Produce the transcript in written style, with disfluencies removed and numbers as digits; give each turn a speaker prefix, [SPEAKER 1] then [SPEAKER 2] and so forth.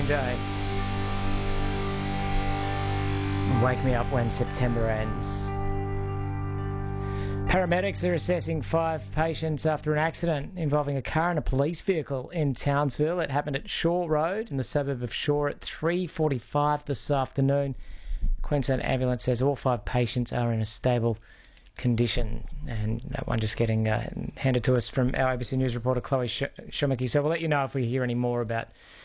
[SPEAKER 1] Green Day. Wake me up when September ends. Paramedics are assessing 5 patients after an accident involving a car and a police vehicle in Townsville. It happened at Shaw Road in the suburb of Shaw at 3:45 this afternoon. Queensland Ambulance says all 5 patients are in a stable condition, and that one just getting handed to us from our ABC News reporter Chloe Shumaky. So we'll let you know if we hear any more about